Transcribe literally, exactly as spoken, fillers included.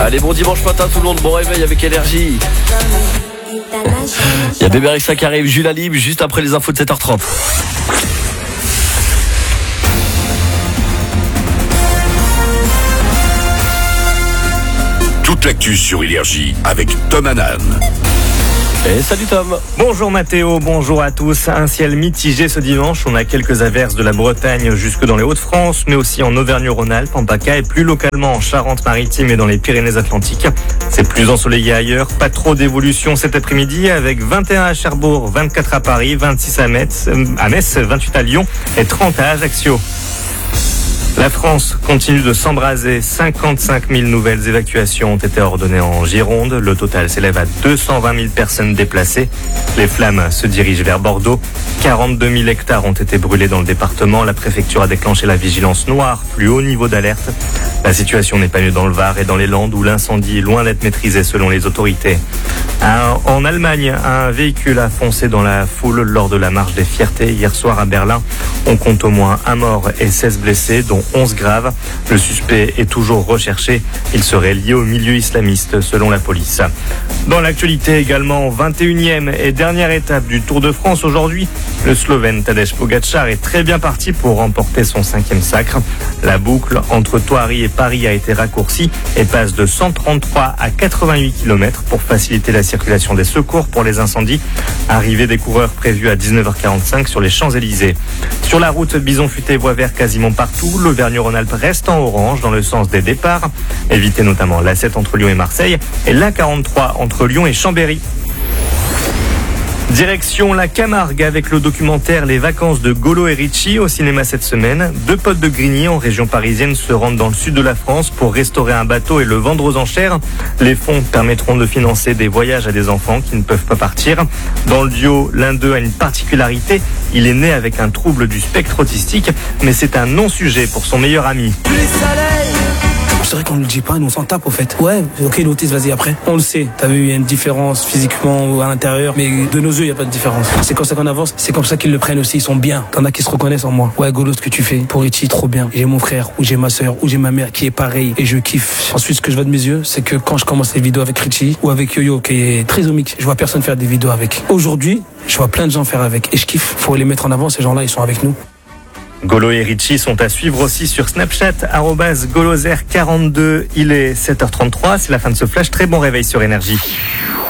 Allez, bon dimanche matin tout le monde, bon réveil avec énergie. Il y a Bébé Rexha qui arrive, Jules Alib, juste après les infos de sept heures trente. Toute l'actu sur Énergie avec Tom Hanan. Et salut Tom. Bonjour Mathéo, bonjour à tous. Un ciel mitigé ce dimanche. On a quelques averses de la Bretagne jusque dans les Hauts-de-France, mais aussi en Auvergne-Rhône-Alpes, en PACA et plus localement en Charente-Maritime et dans les Pyrénées-Atlantiques. C'est plus ensoleillé ailleurs. Pas trop d'évolution cet après-midi avec vingt et un à Cherbourg, vingt-quatre à Paris, vingt-six à Metz, à Metz, vingt-huit à Lyon et trente à Ajaccio. La France continue de s'embraser. cinquante-cinq mille nouvelles évacuations ont été ordonnées en Gironde. Le total s'élève à deux cent vingt mille personnes déplacées. Les flammes se dirigent vers Bordeaux. quarante-deux mille hectares ont été brûlés dans le département. La préfecture a déclenché la vigilance noire, plus haut niveau d'alerte. La situation n'est pas mieux dans le Var et dans les Landes où l'incendie est loin d'être maîtrisé selon les autorités. En Allemagne, un véhicule a foncé dans la foule lors de la marche des fiertés hier soir à Berlin. On compte au moins un mort et seize blessés, dont onze graves. Le suspect est toujours recherché. Il serait lié au milieu islamiste, selon la police. Dans l'actualité également, vingt et unième et dernière étape du Tour de France aujourd'hui. Le Slovène Tadej Pogačar est très bien parti pour remporter son cinquième sacre. La boucle entre Thoiry et Paris a été raccourcie et passe de cent trente-trois à quatre-vingt-huit kilomètres pour faciliter la circulation des secours pour les incendies. Arrivée des coureurs prévue à dix-neuf heures quarante-cinq sur les Champs-Élysées. Sur la route, bison futé voie vert quasiment partout. L'Auvergne-Rhône-Alpes reste en orange dans le sens des départs. Évitez notamment l'A sept entre Lyon et Marseille et l'A quarante-trois entre Lyon et Chambéry. Direction la Camargue avec le documentaire Les vacances de Golo et Richie au cinéma cette semaine. Deux potes de Grigny en région parisienne se rendent dans le sud de la France pour restaurer un bateau et le vendre aux enchères. Les fonds permettront de financer des voyages à des enfants qui ne peuvent pas partir. Dans le duo, l'un d'eux a une particularité. Il est né avec un trouble du spectre autistique, mais c'est un non-sujet pour son meilleur ami. C'est vrai qu'on ne le dit pas, nous on s'en tape au fait. Ouais, ok, l'autisme, vas-y après. On le sait, t'as vu, il y a une différence physiquement ou à l'intérieur, mais de nos yeux, il n'y a pas de différence. C'est comme ça qu'on avance, c'est comme ça qu'ils le prennent aussi, ils sont bien. T'en as qui se reconnaissent en moi. Ouais, Golo, ce que tu fais, pour Richie, trop bien. J'ai mon frère, ou j'ai ma soeur, ou j'ai ma mère qui est pareil, et je kiffe. Ensuite, ce que je vois de mes yeux, c'est que quand je commence les vidéos avec Richie, ou avec Yo-Yo, qui est très omique, je vois personne faire des vidéos avec. Aujourd'hui, je vois plein de gens faire avec, et je kiffe. Faut les mettre en avant, ces gens-là, ils sont avec nous. Golo et Richie sont à suivre aussi sur Snapchat, arobase golozer quarante-deux. Il est sept heures trente-trois, c'est la fin de ce flash. Très bon réveil sur Énergie.